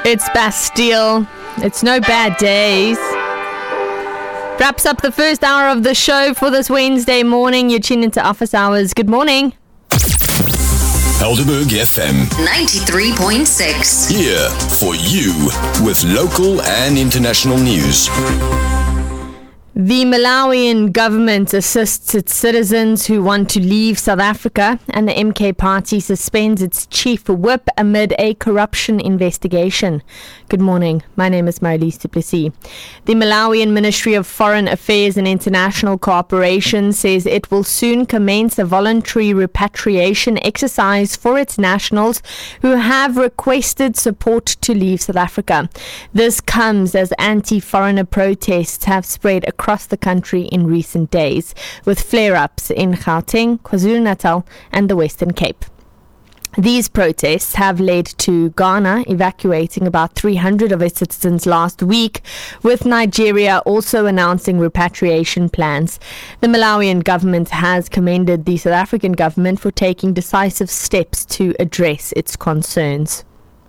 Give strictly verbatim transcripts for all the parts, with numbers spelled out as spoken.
It's Bastille. It's no bad days. Wraps up the first hour of the show for this Wednesday morning. You're tuned into Office Hours. Good morning. Helderberg F M ninety-three point six. Here for you with local and international news. The Malawian government assists its citizens who want to leave South Africa, and the M K party suspends its chief whip amid a corruption investigation. Good morning. My name is Marlies du Plessis. The Malawian Ministry of Foreign Affairs and International Cooperation says it will soon commence a voluntary repatriation exercise for its nationals who have requested support to leave South Africa. This comes as anti-foreigner protests have spread across across the country in recent days, with flare-ups in Gauteng, KwaZulu-Natal and the Western Cape. These protests have led to Ghana evacuating about three hundred of its citizens last week, with Nigeria also announcing repatriation plans. The Malawian government has commended the South African government for taking decisive steps to address its concerns.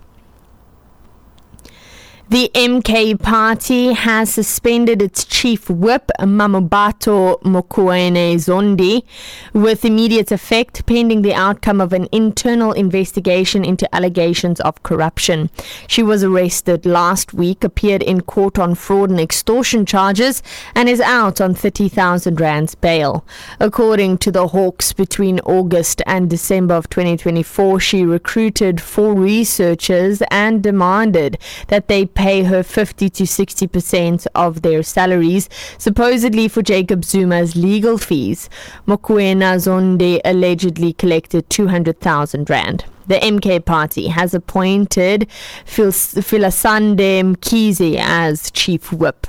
The M K party has suspended its chief whip, Mamobato Mokoene Zondi, with immediate effect pending the outcome of an internal investigation into allegations of corruption. She was arrested last week, appeared in court on fraud and extortion charges, and is out on thirty thousand rands bail. According to the Hawks, between August and December of twenty twenty-four, she recruited four researchers and demanded that they pay her fifty to sixty percent of their salaries, supposedly for Jacob Zuma's legal fees. Mokoena Zondi allegedly collected two hundred thousand rand. The M K party has appointed Phil- Philasande Mkhize as chief whip.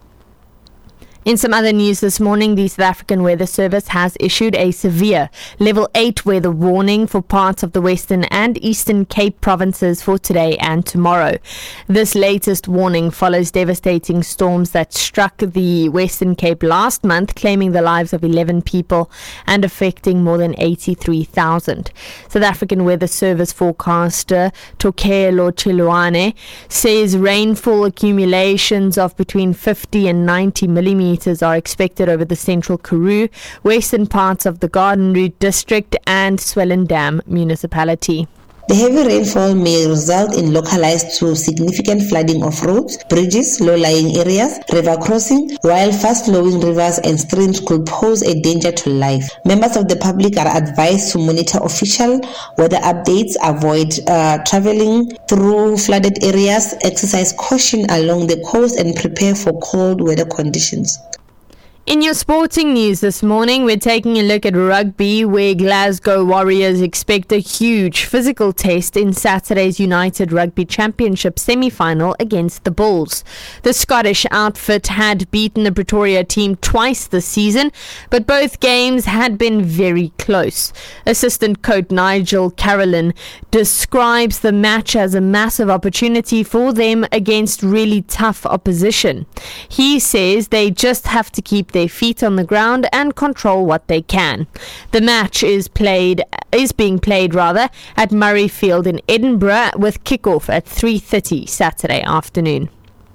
In some other news this morning, the South African Weather Service has issued a severe level eight weather warning for parts of the Western and Eastern Cape provinces for today and tomorrow. This latest warning follows devastating storms that struck the Western Cape last month, claiming the lives of eleven people and affecting more than eighty-three thousand. South African Weather Service forecaster Tokelo Chiluane says rainfall accumulations of between fifty and ninety millimeters are expected over the central Karoo, western parts of the Garden Route district and Swellendam municipality. The heavy rainfall may result in localized to significant flooding of roads, bridges, low-lying areas, river crossing, while fast-flowing rivers and streams could pose a danger to life. Members of the public are advised to monitor official weather updates, avoid uh, traveling through flooded areas, exercise caution along the coast, and prepare for cold weather conditions. In your sporting news this morning, we're taking a look at rugby, where Glasgow Warriors expect a huge physical test in Saturday's United Rugby Championship semi-final against the Bulls. The Scottish outfit had beaten the Pretoria team twice this season, but both games had been very close. Assistant coach Nigel Carolyn describes the match as a massive opportunity for them against really tough opposition. He says they just have to keep their feet on the ground and control what they can. The match is played is being played rather at Murrayfield in Edinburgh, with kickoff at three thirty Saturday afternoon.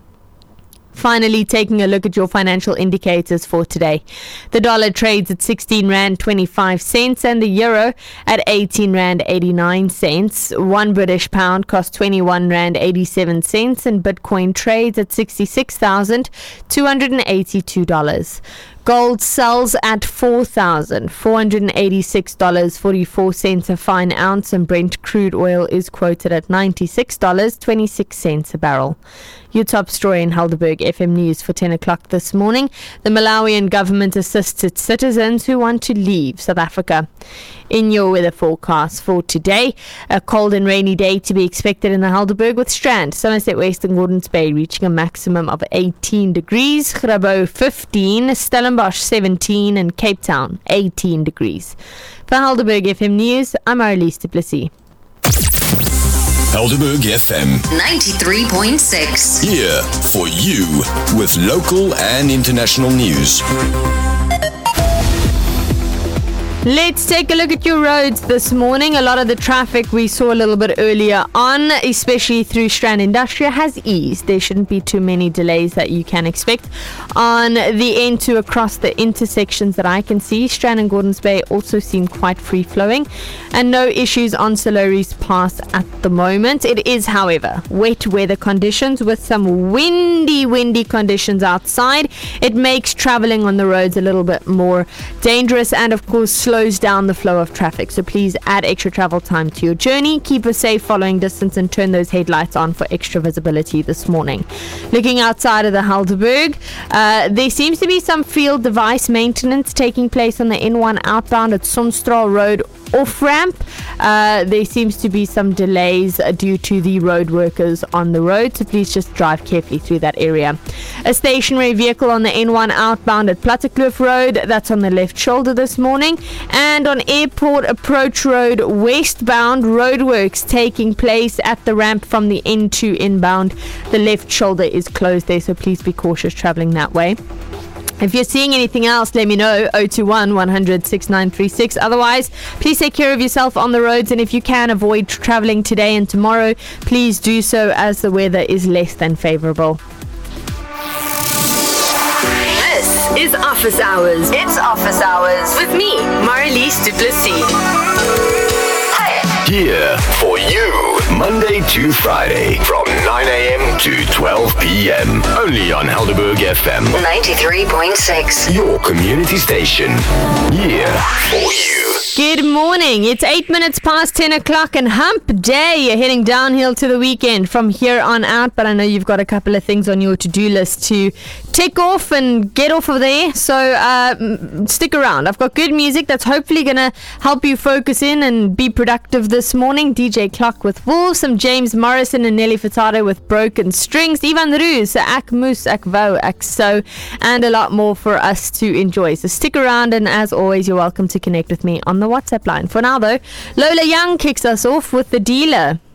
Finally, taking a look at your financial indicators for today. The dollar trades at sixteen rand twenty-five cents and the euro at eighteen rand eighty-nine cents. One British pound costs twenty-one rand eighty-seven cents and Bitcoin trades at sixty-six thousand two hundred eighty-two dollars. Gold sells at four thousand four hundred eighty-six dollars and forty-four cents a fine ounce, and Brent crude oil is quoted at ninety-six dollars and twenty-six cents a barrel. Your top story in Helderberg F M News for ten o'clock this morning. The Malawian government assists its citizens who want to leave South Africa. In your weather forecast for today, a cold and rainy day to be expected in the Helderberg, with Strand, Somerset West and Gordons Bay reaching a maximum of eighteen degrees, Grabo fifteen, Stellenbosch seventeen and Cape Town eighteen degrees. For Helderberg F M News, I'm Marlies du Plessis. Helderberg F M ninety-three point six. Here for you with local and international news. Let's take a look at your roads this morning. A lot of the traffic we saw a little bit earlier on, especially through Strand Industrial, has eased. There shouldn't be too many delays that you can expect. On the N two across the intersections that I can see, Strand and Gordons Bay also seem quite free-flowing. And no issues on Solari's Pass at the moment. It is, however, wet weather conditions with some windy, windy conditions outside. It makes traveling on the roads a little bit more dangerous and, of course, slows down the flow of traffic. So please add extra travel time to your journey. Keep a safe following distance and turn those headlights on for extra visibility this morning. Looking outside of the Helderberg, uh, there seems to be some field device maintenance taking place on the N one outbound at Sonstraal Road off-ramp. Uh, there seems to be some delays uh, due to the road workers on the road, so please just drive carefully through that area. A stationary vehicle on the N one outbound at Plattekloof Road, that's on the left shoulder this morning. And on Airport Approach Road westbound, roadworks taking place at the ramp from the N two inbound. The left shoulder is closed there, so please be cautious traveling that way. If you're seeing anything else, let me know. oh two one, one hundred, sixty-nine thirty-six. Otherwise, please take care of yourself on the roads, and if you can avoid traveling today and tomorrow, please do so as the weather is less than favorable. This is Office Hours. It's Office Hours with me, Marlies Du Plessis. Here for you, Monday to Friday, from nine a.m. to twelve p.m. Only on Helderberg F M ninety-three point six. Your community station. Here for you. Good morning. It's eight minutes past ten o'clock and hump day. You're heading downhill to the weekend from here on out, but I know you've got a couple of things on your to-do list to tick off and get off of there. So uh, stick around. I've got good music that's hopefully going to help you focus in and be productive this morning. D J Clock with Wolves, some James Morrison and Nelly Furtado with Broken Strings, Ivan Roos, Ak Moose, Ak Vou, Ak So, and a lot more for us to enjoy. So stick around, and as always, you're welcome to connect with me on the WhatsApp line. For now, though, Lola Young kicks us off with The Dealer.